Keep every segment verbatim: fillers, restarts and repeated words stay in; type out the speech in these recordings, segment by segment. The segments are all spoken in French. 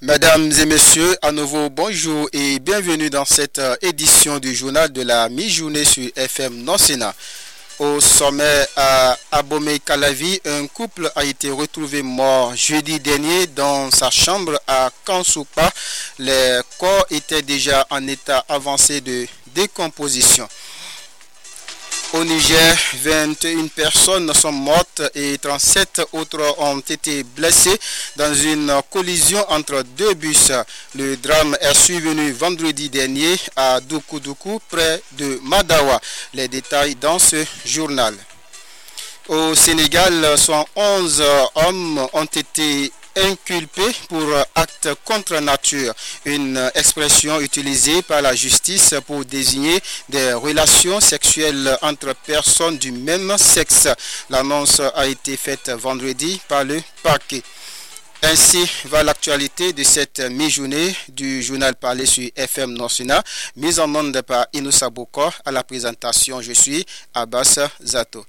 Mesdames et messieurs, à nouveau bonjour et bienvenue dans cette édition du journal de la mi-journée sur F M Nosena. Au sommet à Abomey-Calavi, un couple a été retrouvé mort jeudi dernier dans sa chambre à Kansupa. Les corps étaient déjà en état avancé de décomposition. Au Niger, vingt et une personnes sont mortes et trente-sept autres ont été blessées dans une collision entre deux bus. Le drame est survenu vendredi dernier à Doukoudougou, près de Madawa. Les détails dans ce journal. Au Sénégal, cent onze hommes ont été inculpés pour acte contre nature, une expression utilisée par la justice pour désigner des relations sexuelles entre personnes du même sexe. L'annonce a été faite vendredi par le parquet. Ainsi va l'actualité de cette mi-journée du journal parlé sur F M Nosena, mise en onde par Inoussa Boko. À la présentation, je suis Abbas Zato.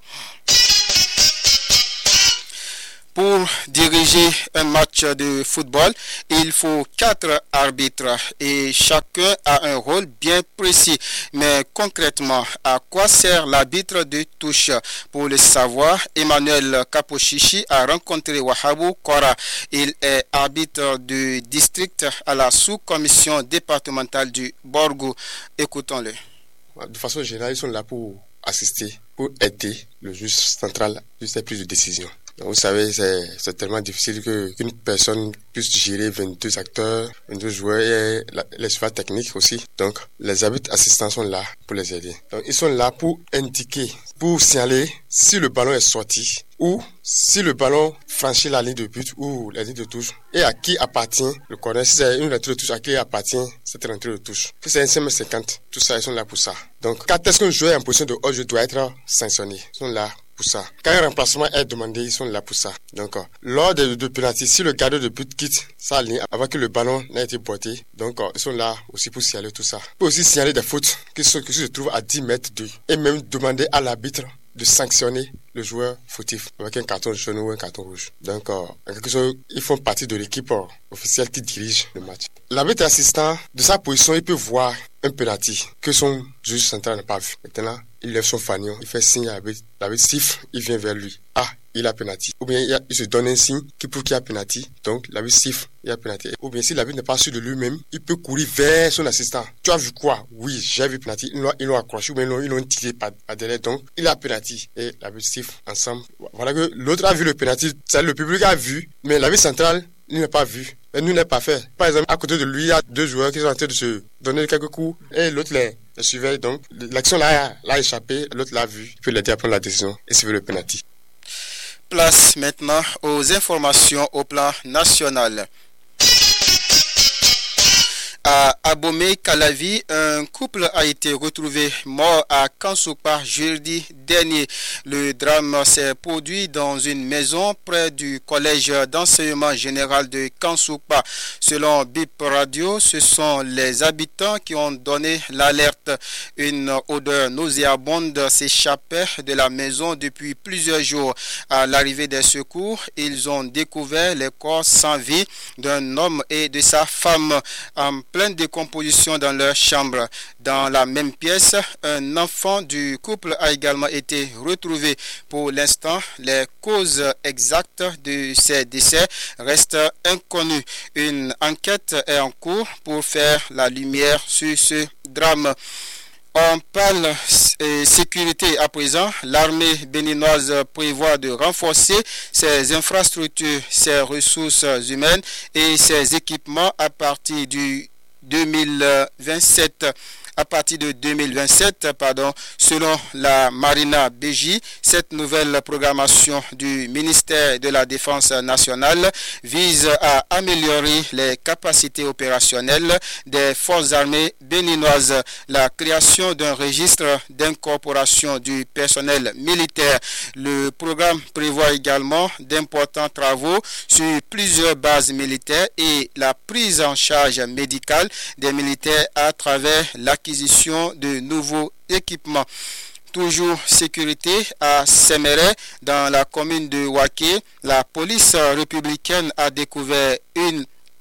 Pour diriger un match de football, il faut quatre arbitres et chacun a un rôle bien précis. Mais concrètement, à quoi sert l'arbitre de touche? Pour le savoir, Emmanuel Kapochichi a rencontré Wahabou Kora. Il est arbitre du district à la sous-commission départementale du Borgou. Écoutons-le. De façon générale, ils sont là pour assister, pour aider le juge central sur ses prises de décision. Donc, vous savez, c'est, c'est tellement difficile que, qu'une personne puisse gérer vingt-deux acteurs, vingt-deux joueurs et la, les supports techniques aussi. Donc, les arbitres assistants sont là pour les aider. Donc, ils sont là pour indiquer, pour signaler si le ballon est sorti ou si le ballon franchit la ligne de but ou la ligne de touche et à qui appartient le corner. Si c'est une rentrée de touche, à qui appartient cette rentrée de touche. Si c'est un cinq mètres cinquante, tout ça, ils sont là pour ça. Donc, quand est-ce qu'un joueur est en position de hors-jeu doit être sanctionné? Ils sont là pour ça. Quand un remplacement est demandé, ils sont là pour ça. Donc, euh, lors de, de pénalty, si le gardien de but quitte sa ligne avant que le ballon n'ait été porté, donc euh, ils sont là aussi pour signaler tout ça. Il peut aussi signaler des fautes qui, sont, qui se trouvent à dix mètres d'eux et même demander à l'arbitre de sanctionner le joueur fautif avec un carton jaune ou un carton rouge. Donc, euh, en quelque sorte, ils font partie de l'équipe euh, officielle qui dirige le match. L'arbitre assistant, de sa position, il peut voir un penalty que son juge central n'a pas vu. Maintenant, il lève son fanion, il fait signe à l'arbitre, l'arbitre siffle, il vient vers lui. Ah, il a penalty. Ou bien il, a, il se donne un signe qui prouve qu'il y a penalty. Donc, l'arbitre siffle, il y a penalty. Ou bien si l'arbitre n'est pas sûr de lui-même, il peut courir vers son assistant. Tu as vu quoi? Oui, j'ai vu penalty. Ils l'ont, ils l'ont accroché ou bien ils l'ont, ils l'ont tiré par, par derrière. Donc, il a penalty. Et l'arbitre siffle ensemble. Voilà que l'autre a vu le penalty. C'est le public a vu, mais l'arbitre central, il n'a pas vu. Et nous n'est pas fait. Par exemple, à côté de lui, il y a deux joueurs qui sont en train de se donner quelques coups et l'autre les, les surveille. Donc, l'action là a échappé, l'autre l'a vu. Il peut l'aider à prendre la décision et suivre le penalty. Place maintenant aux informations au plan national. À Abomey-Calavi, un couple a été retrouvé mort à Kansupa jeudi dernier. Le drame s'est produit dans une maison près du collège d'enseignement général de Kansupa. Selon B I P Radio, ce sont les habitants qui ont donné l'alerte. Une odeur nauséabonde s'échappait de la maison depuis plusieurs jours. À l'arrivée des secours, ils ont découvert les corps sans vie d'un homme et de sa femme en pleine décomposition dans leur chambre. Dans la même pièce, un enfant du couple a également été retrouvé. Pour l'instant, les causes exactes de ces décès restent inconnues. Une enquête est en cours pour faire la lumière sur ce drame. On parle euh, sécurité à présent. L'armée béninoise prévoit de renforcer ses infrastructures, ses ressources humaines et ses équipements à partir du deux mille vingt-sept. À partir de deux mille vingt-sept, pardon, selon la Marina B J, cette nouvelle programmation du ministère de la Défense nationale vise à améliorer les capacités opérationnelles des forces armées béninoises. La création d'un registre d'incorporation du personnel militaire. Le programme prévoit également d'importants travaux sur plusieurs bases militaires et la prise en charge médicale des militaires à travers l'acquisition de nouveaux équipements. Toujours sécurité à Séméré, dans la commune de Waké, la police républicaine a découvert une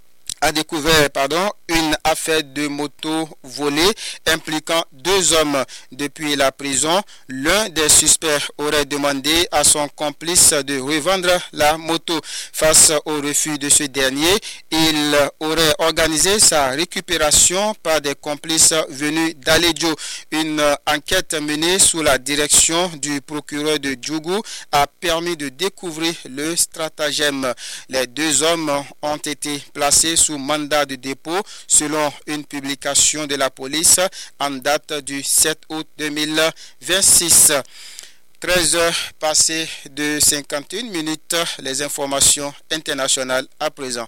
a découvert pardon, une affaire de moto volée impliquant deux hommes. Depuis la prison, l'un des suspects aurait demandé à son complice de revendre la moto. Face au refus de ce dernier, il aurait organisé sa récupération par des complices venus d'Aledjo. Une enquête menée sous la direction du procureur de Djougou a permis de découvrir le stratagème. Les deux hommes ont été placés sous mandat de dépôt selon une publication de la police en date du sept août deux mille vingt-six. treize heures passées de cinquante et une minutes, les informations internationales à présent.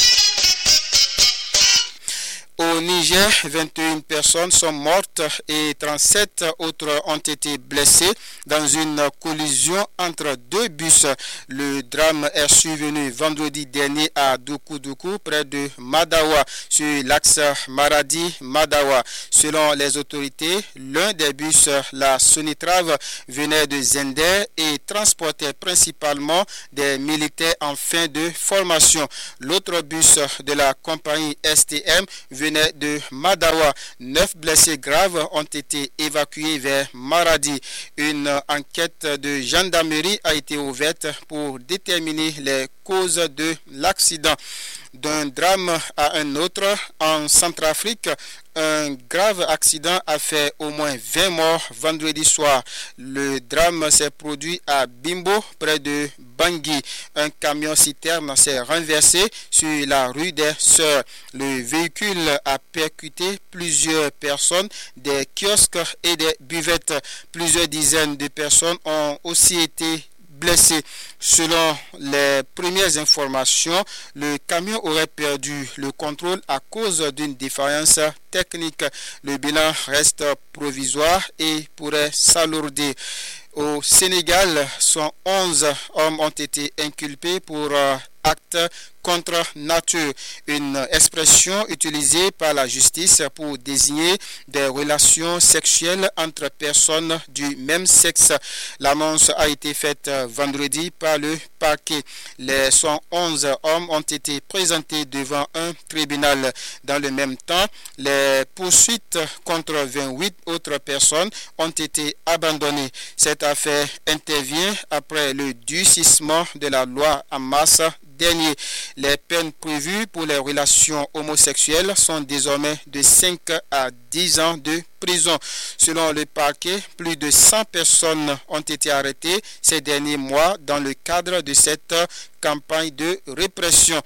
Au Niger, vingt et une personnes sont mortes et trente-sept autres ont été blessées dans une collision entre deux bus. Le drame est survenu vendredi dernier à Doukou-Doukou, près de Madawa, sur l'axe Maradi-Madawa. Selon les autorités, l'un des bus, la Sonitrave, venait de Zender et transportait principalement des militaires en fin de formation. L'autre bus de la compagnie S T M venait de Madawa. Neuf blessés graves ont été évacués vers Maradi. Une enquête de gendarmerie a été ouverte pour déterminer les causes de l'accident. D'un drame à un autre, en Centrafrique, un grave accident a fait au moins vingt morts vendredi soir. Le drame s'est produit à Bimbo, près de Bangui. Un camion-citerne s'est renversé sur la rue des Sœurs. Le véhicule a percuté plusieurs personnes, des kiosques et des buvettes. Plusieurs dizaines de personnes ont aussi été blessés. Selon les premières informations, le camion aurait perdu le contrôle à cause d'une défaillance technique. Le bilan reste provisoire et pourrait s'alourdir. Au Sénégal, cent onze hommes ont été inculpés pour euh, actes contre nature, une expression utilisée par la justice pour désigner des relations sexuelles entre personnes du même sexe. L'annonce a été faite vendredi par le parquet. Les cent onze hommes ont été présentés devant un tribunal. Dans le même temps, les poursuites contre vingt-huit autres personnes ont été abandonnées. Cette affaire intervient après le durcissement de la loi en mars dernier. Les peines prévues pour les relations homosexuelles sont désormais de cinq à dix ans de prison. Selon le parquet, plus de cent personnes ont été arrêtées ces derniers mois dans le cadre de cette campagne de répression.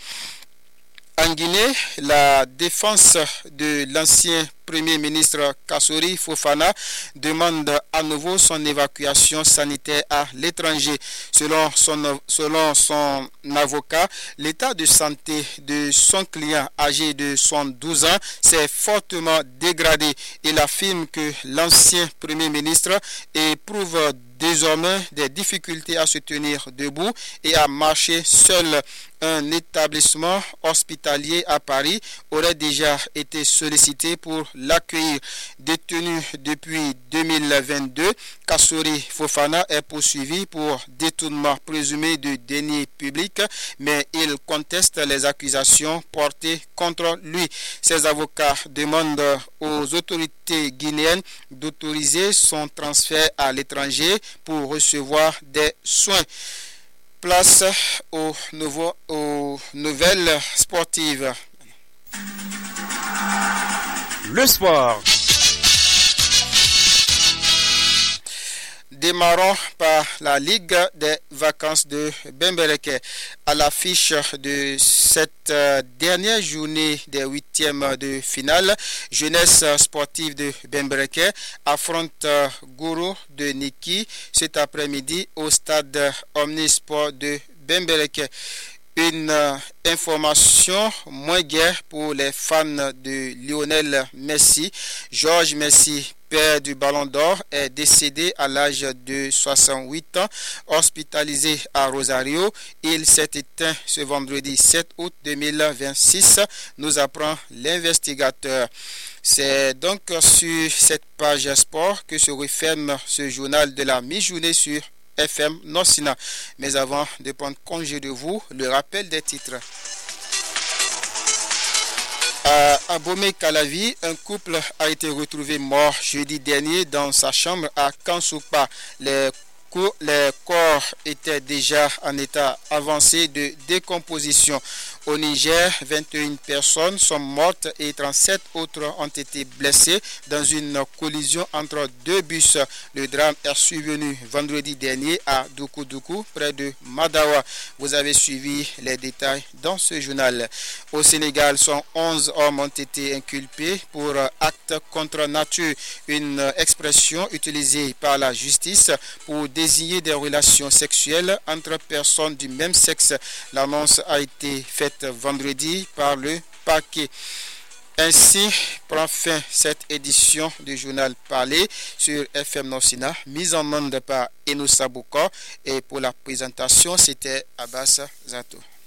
En Guinée, la défense de l'ancien Premier ministre Kassory Fofana demande à nouveau son évacuation sanitaire à l'étranger. Selon son, selon son avocat, l'état de santé de son client âgé de soixante-douze ans s'est fortement dégradé. Il affirme que l'ancien Premier ministre éprouve désormais des difficultés à se tenir debout et à marcher seul. Un établissement hospitalier à Paris aurait déjà été sollicité pour l'accueillir. Détenu depuis deux mille vingt-deux, Kassory Fofana est poursuivi pour détournement présumé de deniers publics, mais il conteste les accusations portées contre lui. Ses avocats demandent aux autorités guinéennes d'autoriser son transfert à l'étranger pour recevoir des soins. Place aux, nouveau, aux nouvelles sportives. Le sport. Démarrons par la Ligue des vacances de Bembereke. À l'affiche de cette dernière journée des huitièmes de finale, Jeunesse sportive de Bembereke affronte Gourou de Niki cet après-midi au stade Omnisport de Bembereke. Une euh, information moins guère pour les fans de Lionel Messi. Georges Messi, père du Ballon d'Or, est décédé à l'âge de soixante-huit ans, hospitalisé à Rosario. Il s'est éteint ce vendredi sept août deux mille vingt-six, nous apprend l'investigateur. C'est donc sur cette page sport que se referme ce journal de la mi-journée sur F M Norsina. Mais avant de prendre congé de vous, le rappel des titres. À Abomey-Calavi, un couple a été retrouvé mort jeudi dernier dans sa chambre à Kansoupa. Les Les corps étaient déjà en état avancé de décomposition. Au Niger, vingt et une personnes sont mortes et trente-sept autres ont été blessées dans une collision entre deux bus. Le drame est survenu vendredi dernier à Doukoudougou, près de Madawa. Vous avez suivi les détails dans ce journal. Au Sénégal, cent onze hommes ont été inculpés pour actes contre nature, une expression utilisée par la justice pour désigner des relations sexuelles entre personnes du même sexe. L'annonce a été faite vendredi par le parquet. Ainsi prend fin cette édition du journal Parler sur F M Norsina, mise en onde par Enoussa Boukor, et pour la présentation, c'était Abbas Zato.